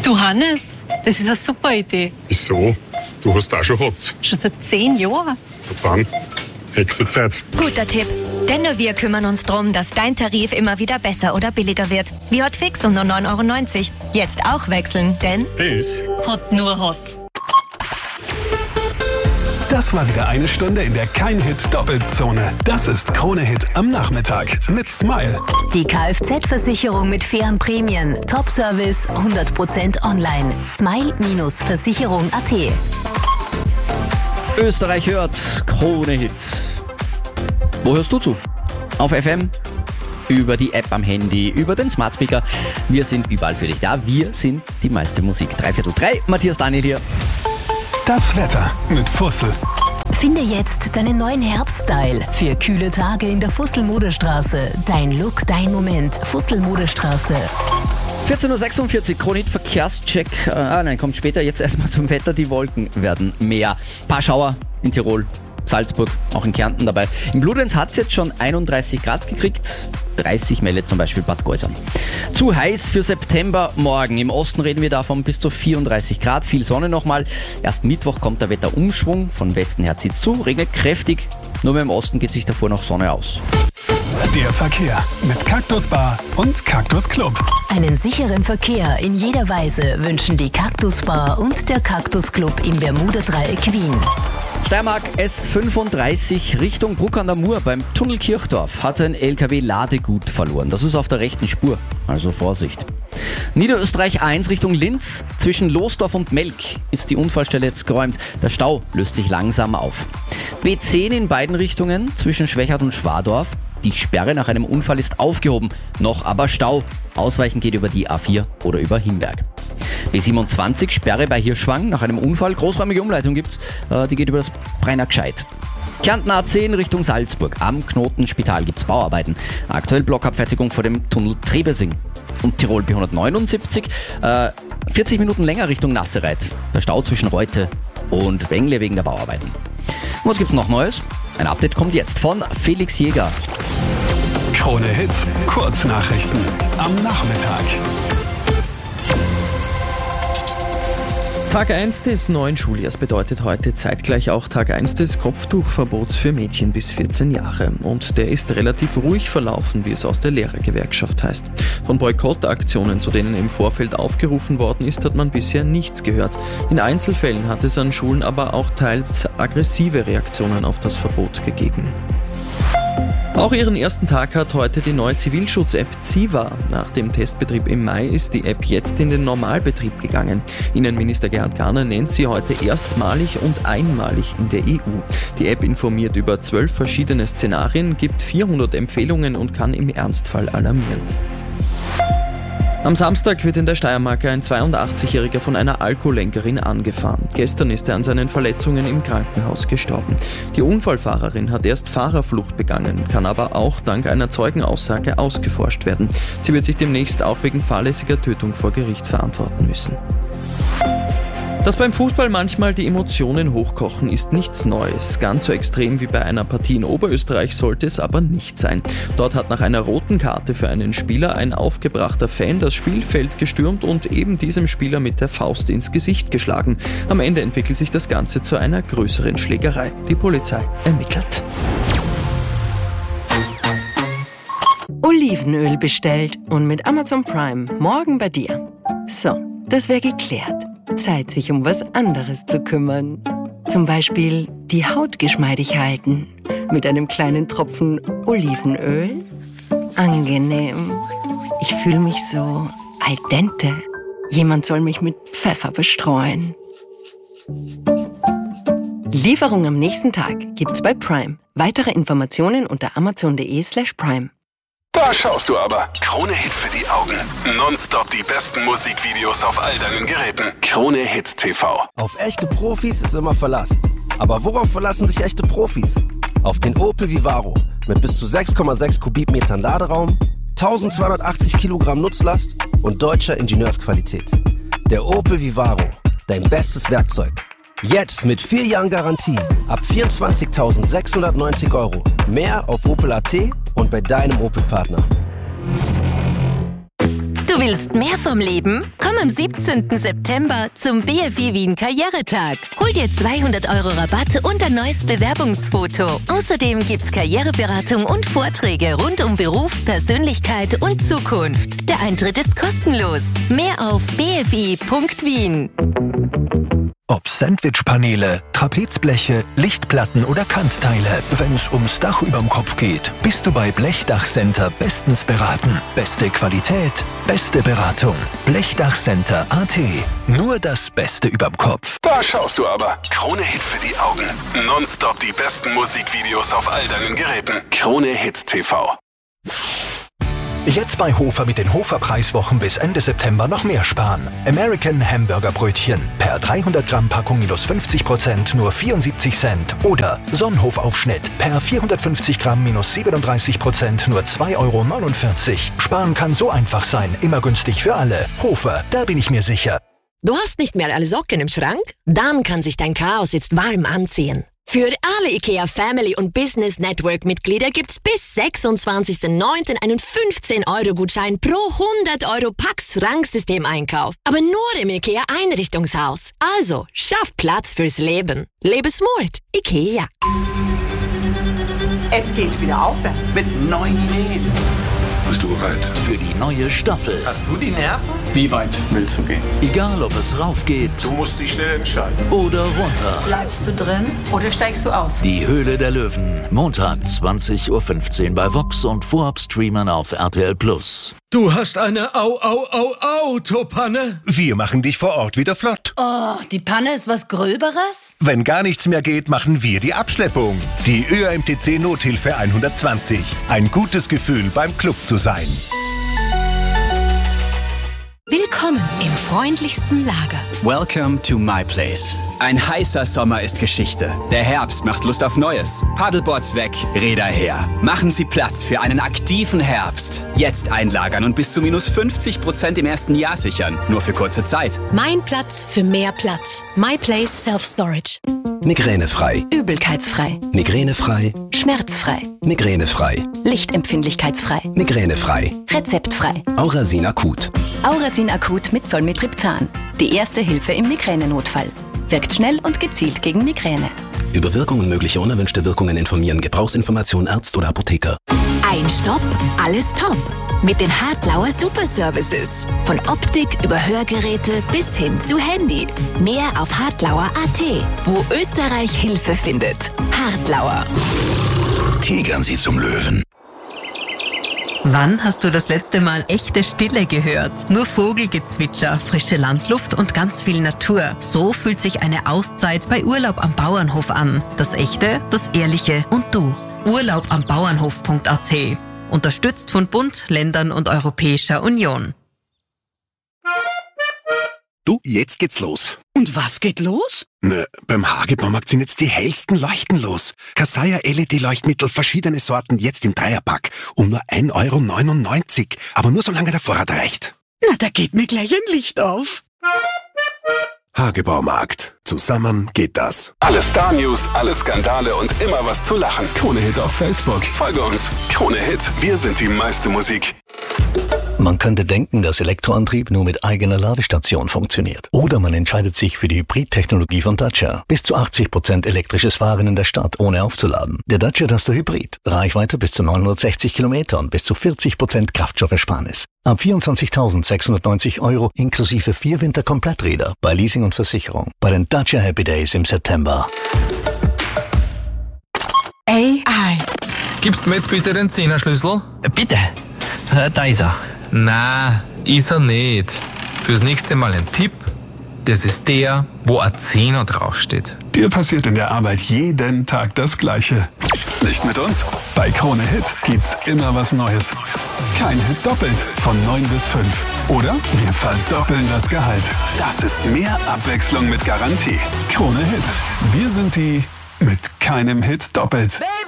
Du Hannes, das ist eine super Idee. Wieso? Du hast auch schon gehabt. Schon seit 10 Jahren. Und dann, nächste Zeit. Guter Tipp. Denn nur wir kümmern uns darum, dass dein Tarif immer wieder besser oder billiger wird. Wie Hotfix um nur 9,90 €. Jetzt auch wechseln, denn Das Hot nur Hot. Das war wieder eine Stunde in der Kein-Hit-Doppelzone. Das ist Krone-Hit am Nachmittag mit Smile. Die Kfz-Versicherung mit fairen Prämien. Top-Service, 100% online. Smile-Versicherung.at. Österreich hört Krone-Hit. Wo hörst du zu? Auf FM? Über die App am Handy, über den Smart Speaker. Wir sind überall für dich da. Wir sind die meiste Musik. 3/4 Matthias Daniel hier. Das Wetter mit Fussel. Finde jetzt deinen neuen Herbststyle für kühle Tage in der Fussel-Modestraße. Dein Look, dein Moment. Fussel-Modestraße. 14:46 Uhr, Krone-Hit Verkehrscheck. Kommt später. Jetzt erstmal zum Wetter. Die Wolken werden mehr. Paar Schauer in Tirol, Salzburg, auch in Kärnten dabei. In Bludenz hat es jetzt schon 31 Grad gekriegt. 30 meldet zum Beispiel Bad Geusern. Zu heiß für September morgen. Im Osten reden wir davon bis zu 34 Grad. Viel Sonne nochmal. Erst Mittwoch kommt der Wetterumschwung. Von Westen her zieht es zu. Regnet kräftig. Nur mehr im Osten geht sich davor noch Sonne aus. Der Verkehr mit Cactus Bar und Cactus Club. Einen sicheren Verkehr in jeder Weise wünschen die Cactus Bar und der Cactus Club im Bermuda-Dreieck Wien. Steiermark S35 Richtung Bruck an der Mur beim Tunnel Kirchdorf hat ein LKW Ladegut verloren. Das ist auf der rechten Spur, also Vorsicht. Niederösterreich 1 Richtung Linz. Zwischen Losdorf und Melk ist die Unfallstelle jetzt geräumt. Der Stau löst sich langsam auf. B10 in beiden Richtungen zwischen Schwechat und Schwadorf. Die Sperre nach einem Unfall ist aufgehoben, noch aber Stau. Ausweichen geht über die A4 oder über Himberg. B27 Sperre bei Hirschwang nach einem Unfall. Großräumige Umleitung gibt's, die geht über das Breiner Gscheid. Kärnten A10 Richtung Salzburg. Am Knotenspital gibt's Bauarbeiten. Aktuell Blockabfertigung vor dem Tunnel Trebesing. Und Tirol B179, 40 Minuten länger Richtung Nassereit. Der Stau zwischen Reute und Wengle wegen der Bauarbeiten. Und was gibt's noch Neues? Ein Update kommt jetzt von Felix Jäger. Krone-Hit, Kurznachrichten am Nachmittag. Tag 1 des neuen Schuljahrs bedeutet heute zeitgleich auch Tag 1 des Kopftuchverbots für Mädchen bis 14 Jahre. Und der ist relativ ruhig verlaufen, wie es aus der Lehrergewerkschaft heißt. Von Boykottaktionen, zu denen im Vorfeld aufgerufen worden ist, hat man bisher nichts gehört. In Einzelfällen hat es an Schulen aber auch teils aggressive Reaktionen auf das Verbot gegeben. Auch ihren ersten Tag hat heute die neue Zivilschutz-App Ziva. Nach dem Testbetrieb im Mai ist die App jetzt in den Normalbetrieb gegangen. Innenminister Gerhard Kahner nennt sie heute erstmalig und einmalig in der EU. Die App informiert über 12 verschiedene Szenarien, gibt 400 Empfehlungen und kann im Ernstfall alarmieren. Am Samstag wird in der Steiermark ein 82-Jähriger von einer Alkoholenkerin angefahren. Gestern ist er an seinen Verletzungen im Krankenhaus gestorben. Die Unfallfahrerin hat erst Fahrerflucht begangen, kann aber auch dank einer Zeugenaussage ausgeforscht werden. Sie wird sich demnächst auch wegen fahrlässiger Tötung vor Gericht verantworten müssen. Dass beim Fußball manchmal die Emotionen hochkochen, ist nichts Neues. Ganz so extrem wie bei einer Partie in Oberösterreich sollte es aber nicht sein. Dort hat nach einer roten Karte für einen Spieler ein aufgebrachter Fan das Spielfeld gestürmt und eben diesem Spieler mit der Faust ins Gesicht geschlagen. Am Ende entwickelt sich das Ganze zu einer größeren Schlägerei. Die Polizei ermittelt. Olivenöl bestellt und mit Amazon Prime morgen bei dir. So, das wäre geklärt. Zeit, sich um was anderes zu kümmern. Zum Beispiel die Haut geschmeidig halten. Mit einem kleinen Tropfen Olivenöl. Angenehm. Ich fühle mich so al dente. Jemand soll mich mit Pfeffer bestreuen. Lieferung am nächsten Tag gibt's bei Prime. Weitere Informationen unter amazon.de/prime. Da schaust du aber. Krone-Hit für die Augen. Nonstop die besten Musikvideos auf all deinen Geräten. Krone-Hit TV. Auf echte Profis ist immer Verlass. Aber worauf verlassen sich echte Profis? Auf den Opel Vivaro mit bis zu 6,6 Kubikmetern Laderaum, 1280 Kilogramm Nutzlast und deutscher Ingenieursqualität. Der Opel Vivaro, dein bestes Werkzeug. Jetzt mit 4 Jahren Garantie ab 24.690 €. Mehr auf Opel.at und bei deinem Opel-Partner. Du Du willst mehr vom Leben? Komm am 17. September zum BFI Wien Karrieretag. Hol dir 200 € Rabatt und ein neues Bewerbungsfoto. Außerdem gibt's Karriereberatung und Vorträge rund um Beruf, Persönlichkeit und Zukunft. Der Eintritt ist kostenlos. Mehr auf bfi.wien. Ob Sandwichpaneele, Trapezbleche, Lichtplatten oder Kantteile. Wenn's ums Dach überm Kopf geht, bist du bei Blechdachcenter bestens beraten. Beste Qualität, beste Beratung. Blechdachcenter.at. Nur das Beste überm Kopf. Da schaust du aber. Krone Hit für die Augen. Nonstop die besten Musikvideos auf all deinen Geräten. Krone Hit TV. Jetzt bei Hofer mit den Hofer-Preiswochen bis Ende September noch mehr sparen. American Hamburger Brötchen per 300 Gramm Packung minus 50% nur 74 Cent. Oder Sonnenhof-Aufschnitt per 450 Gramm minus 37% nur 2,49 €. Sparen kann so einfach sein, immer günstig für alle. Hofer, da bin ich mir sicher. Du hast nicht mehr alle Socken im Schrank? Dann kann sich dein Chaos jetzt warm anziehen. Für alle IKEA Family und Business Network Mitglieder gibt's bis 26.09. einen 15-€-Gutschein pro 100 € Pax-Schranksystem-Einkauf. Aber nur im IKEA Einrichtungshaus. Also, schaff Platz fürs Leben. Lebe smart. IKEA. Es geht wieder aufwärts. Mit neuen Ideen. Bist du bereit für die neue Staffel? Hast du die Nerven? Wie weit willst du gehen? Egal, ob es rauf geht. Du musst dich schnell entscheiden. Oder runter. Bleibst du drin oder steigst du aus? Die Höhle der Löwen. Montag 20.15 Uhr bei Vox und vorab streamen auf RTL+. Du hast eine Autopanne? Wir machen dich vor Ort wieder flott. Oh, die Panne ist was Gröberes? Wenn gar nichts mehr geht, machen wir die Abschleppung. Die ÖMTC Nothilfe 120. Ein gutes Gefühl, beim Club zu sein. Willkommen im freundlichsten Lager. Welcome to my place. Ein heißer Sommer ist Geschichte. Der Herbst macht Lust auf Neues. Paddleboards weg, Räder her. Machen Sie Platz für einen aktiven Herbst. Jetzt einlagern und bis zu minus 50% im ersten Jahr sichern. Nur für kurze Zeit. Mein Platz für mehr Platz. My Place Self-Storage. Migränefrei. Übelkeitsfrei. Migränefrei. Schmerzfrei. Migränefrei. Lichtempfindlichkeitsfrei. Migränefrei. Rezeptfrei. Aurasin Akut. Aurasin Akut mit Zolmitriptan. Die erste Hilfe im Migränenotfall. Wirkt schnell und gezielt gegen Migräne. Über Wirkung und mögliche unerwünschte Wirkungen informieren. Gebrauchsinformation Arzt oder Apotheker. Ein Stopp, alles top. Mit den Hartlauer Super Services. Von Optik über Hörgeräte bis hin zu Handy. Mehr auf hartlauer.at, wo Österreich Hilfe findet. Hartlauer. Tigern Sie zum Löwen. Wann hast du das letzte Mal echte Stille gehört? Nur Vogelgezwitscher, frische Landluft und ganz viel Natur. So fühlt sich eine Auszeit bei Urlaub am Bauernhof an. Das Echte, das Ehrliche und du. Urlaubambauernhof.at. Unterstützt von Bund, Ländern und Europäischer Union. Du, jetzt geht's los. Und was geht los? Na, beim Hagebaumarkt sind jetzt die hellsten Leuchten los. Kasaya LED-Leuchtmittel, verschiedene Sorten, jetzt im Dreierpack. Um nur 1,99 €. Aber nur solange der Vorrat reicht. Na, da geht mir gleich ein Licht auf. Hagebaumarkt. Zusammen geht das. Alle Star-News, alle Skandale und immer was zu lachen. Krone Hit auf Facebook. Folge uns. Krone Hit. Wir sind die meiste Musik. Man könnte denken, dass Elektroantrieb nur mit eigener Ladestation funktioniert. Oder man entscheidet sich für die Hybrid-Technologie von Dacia. Bis zu 80% elektrisches Fahren in der Stadt, ohne aufzuladen. Der Dacia Duster Hybrid. Reichweite bis zu 960 Kilometer und bis zu 40% Kraftstoffersparnis. Ab 24.690 € inklusive 4 Winterkompletträder bei Leasing und Versicherung. Bei den Dacia Happy Days im September. AI. Gibst mir jetzt bitte den Zehnerschlüssel? Bitte. Da ist er. Na, ist er nicht. Fürs nächste Mal ein Tipp. Das ist der, wo ein Zehner draufsteht. Dir passiert in der Arbeit jeden Tag das Gleiche. Nicht mit uns? Bei Krone Hit gibt's immer was Neues. Kein Hit doppelt von 9 bis 5. Oder wir verdoppeln das Gehalt. Das ist mehr Abwechslung mit Garantie. Krone Hit. Wir sind die mit keinem Hit doppelt.